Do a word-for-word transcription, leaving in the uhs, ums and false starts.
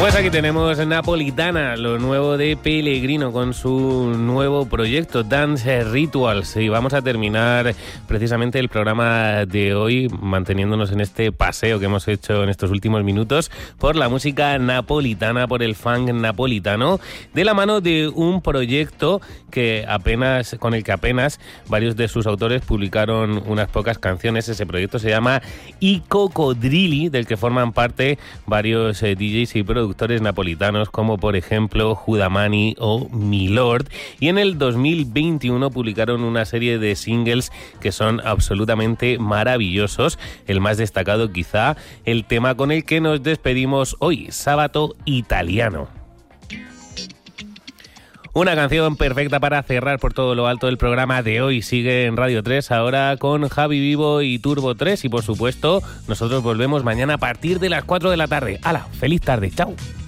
Pues aquí tenemos Napolitana, lo nuevo de Pellegrino con su nuevo proyecto Dance Rituals, y vamos a terminar precisamente el programa de hoy manteniéndonos en este paseo que hemos hecho en estos últimos minutos por la música napolitana, por el funk napolitano, de la mano de un proyecto que apenas con el que apenas varios de sus autores publicaron unas pocas canciones. Ese proyecto se llama I Cocodrilli, del que forman parte varios eh, D Js y productores napolitanos como por ejemplo Judamani o Milord, y en el dos mil veintiuno publicaron una serie de singles que son absolutamente maravillosos. El más destacado quizá el tema con el que nos despedimos hoy, Sábato Italiano. Una canción perfecta para cerrar por todo lo alto el programa de hoy. Sigue en Radio tres ahora con Javi Vivo y Turbo tres, y por supuesto nosotros volvemos mañana a partir de las cuatro de la tarde. ¡Hala! ¡Feliz tarde! ¡Chao!